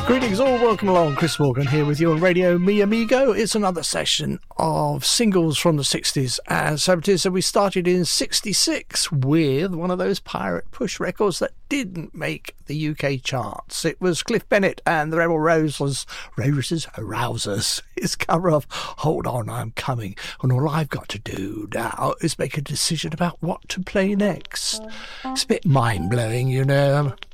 Greetings all, welcome along. Chris Morgan here with you on Radio Mi Amigo. It's another session of singles from the 60s and 70s. And we started in 66 with one of those pirate push records that didn't make the UK charts. It was Cliff Bennett and the Rebel Roses' Rousers. His cover of Hold On, I'm Coming. And all I've got to do now is make a decision about what to play next. It's a bit mind-blowing, you know.